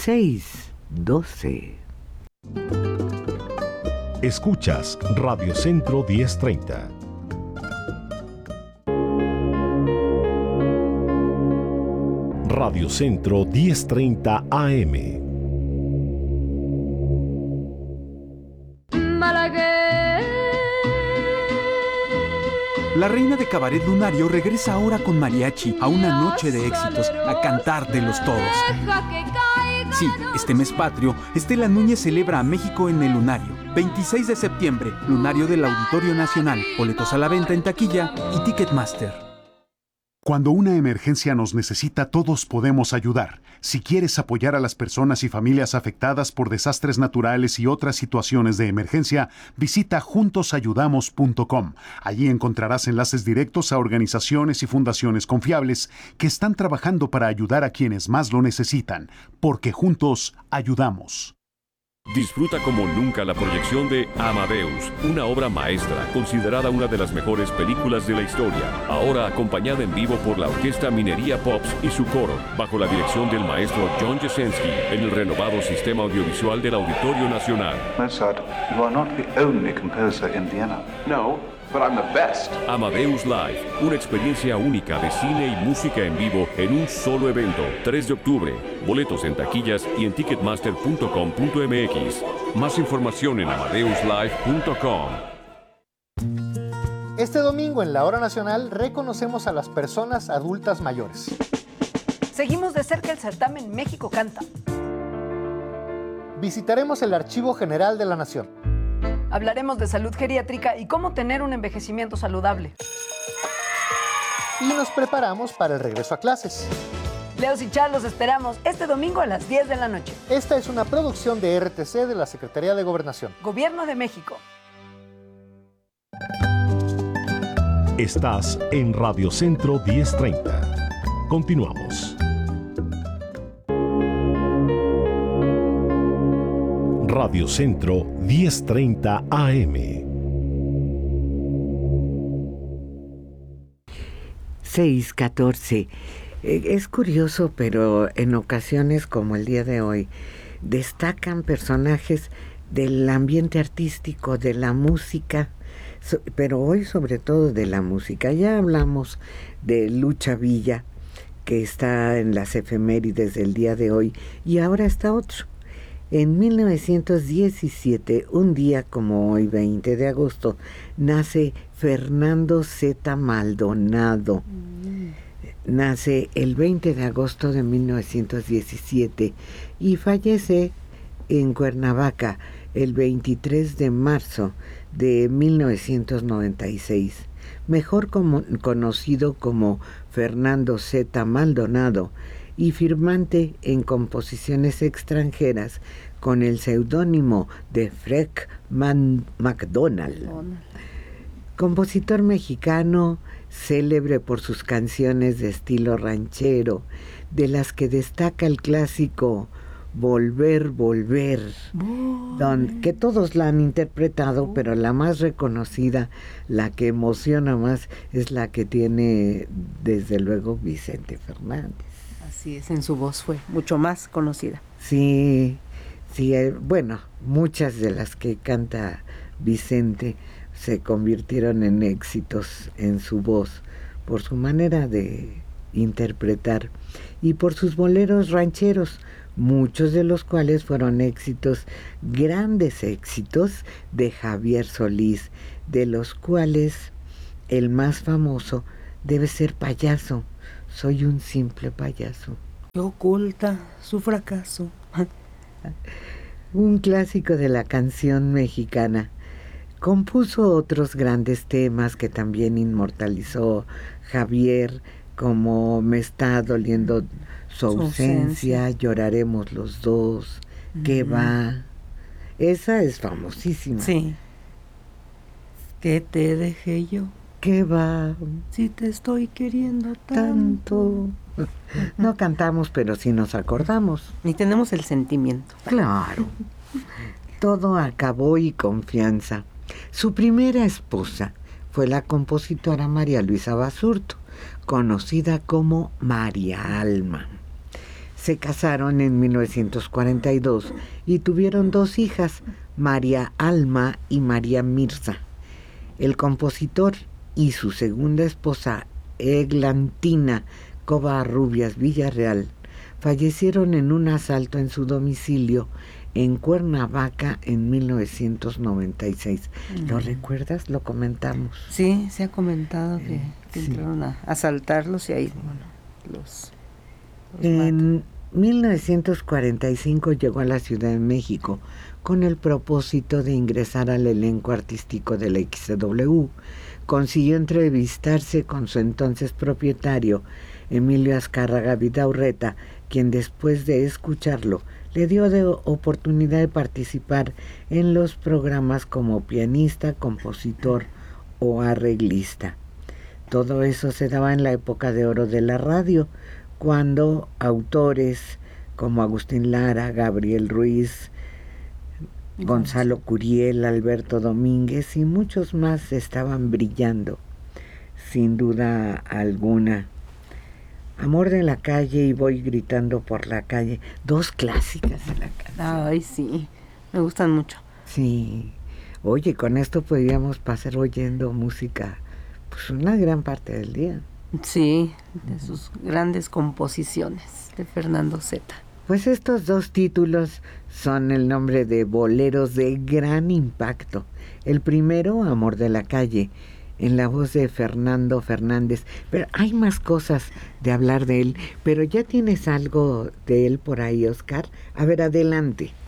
6:12. Escuchas Radio Centro 1030. Radio Centro 1030 AM. La reina de Cabaret Lunario regresa ahora con mariachi a una noche de éxitos, a cantártelos todos. Sí, este mes patrio, Estela Núñez celebra a México en el Lunario. 26 de septiembre, Lunario del Auditorio Nacional. Boletos a la venta en taquilla y Ticketmaster. Cuando una emergencia nos necesita, todos podemos ayudar. Si quieres apoyar a las personas y familias afectadas por desastres naturales y otras situaciones de emergencia, visita juntosayudamos.com. Allí encontrarás enlaces directos a organizaciones y fundaciones confiables que están trabajando para ayudar a quienes más lo necesitan, porque juntos ayudamos. Disfruta como nunca la proyección de Amadeus, una obra maestra considerada una de las mejores películas de la historia, ahora acompañada en vivo por la Orquesta Minería Pops y su coro, bajo la dirección del maestro John Jasenski, en el renovado sistema audiovisual del Auditorio Nacional. Mozart, you are not the only composer in Vienna. No, but I'm the best. Amadeus Live, una experiencia única de cine y música en vivo en un solo evento, 3 de octubre. Boletos en taquillas y en ticketmaster.com.mx. Más información en amadeuslive.com. Este domingo en la Hora Nacional reconocemos a las personas adultas mayores. Seguimos de cerca el certamen México Canta. Visitaremos el Archivo General de la Nación. Hablaremos de salud geriátrica y cómo tener un envejecimiento saludable. Y nos preparamos para el regreso a clases. Leos y Char los esperamos este domingo a las 10 de la noche. Esta es una producción de RTC de la Secretaría de Gobernación. Gobierno de México. Estás en Radio Centro 1030. Continuamos. Radio Centro 1030 AM. 6:14. Es curioso, pero en ocasiones como el día de hoy, destacan personajes del ambiente artístico, de la música, pero hoy sobre todo de la música. Ya hablamos de Lucha Villa, que está en las efemérides del día de hoy, y ahora está otro. En 1917, un día como hoy, 20 de agosto, nace Fernando Z. Maldonado. Nace el 20 de agosto de 1917 y fallece en Cuernavaca el 23 de marzo de 1996. Mejor conocido como Fernando Z. Maldonado y firmante en composiciones extranjeras con el seudónimo de Fred MacDonald. Compositor mexicano, célebre por sus canciones de estilo ranchero, de las que destaca el clásico Volver, Volver, que todos la han interpretado, pero la más reconocida, la que emociona más, es la que tiene desde luego Vicente Fernández. Así es, en su voz fue mucho más conocida. Sí, bueno, muchas de las que canta Vicente se convirtieron en éxitos en su voz por su manera de interpretar y por sus boleros rancheros, muchos de los cuales fueron éxitos, grandes éxitos de Javier Solís, de los cuales el más famoso debe ser Payaso. Soy un simple payaso. Que oculta su fracaso. Un clásico de la canción mexicana. Compuso otros grandes temas que también inmortalizó Javier, como Me está doliendo su ausencia, Lloraremos los dos, ¿Qué va? Esa es famosísima. Sí. ¿Qué te dejé yo? ¿Qué va? Si te estoy queriendo tanto. No cantamos, pero sí nos acordamos. Y tenemos el sentimiento. Claro. Todo acabó y confianza. Su primera esposa fue la compositora María Luisa Basurto, conocida como María Alma. Se casaron en 1942 y tuvieron 2 hijas, María Alma y María Mirza. El compositor y su segunda esposa, Eglantina Covarrubias Villarreal, fallecieron en un asalto en su domicilio en Cuernavaca en 1996. ¿Lo recuerdas? Lo comentamos. Sí, se ha comentado que entraron a asaltarlos y ahí, los en 1945 llegó a la Ciudad de México con el propósito de ingresar al elenco artístico de la XCW. Consiguió entrevistarse con su entonces propietario, Emilio Azcárraga Vidaurreta, quien después de escucharlo le dio de oportunidad de participar en los programas como pianista, compositor o arreglista. Todo eso se daba en la época de oro de la radio, cuando autores como Agustín Lara, Gabriel Ruiz, Gonzalo Curiel, Alberto Domínguez y muchos más estaban brillando, sin duda alguna. Amor de la calle y Voy gritando por la calle, 2 clásicas de la canción. Ay, sí, me gustan mucho. Sí, oye, con esto podríamos pasar oyendo música pues una gran parte del día. Sí, de sus grandes composiciones de Fernando Zeta. Pues estos 2 títulos son el nombre de boleros de gran impacto. El primero, Amor de la calle, en la voz de Fernando Fernández. Pero hay más cosas de hablar de él, pero ya tienes algo de él por ahí, Oscar. A ver, adelante.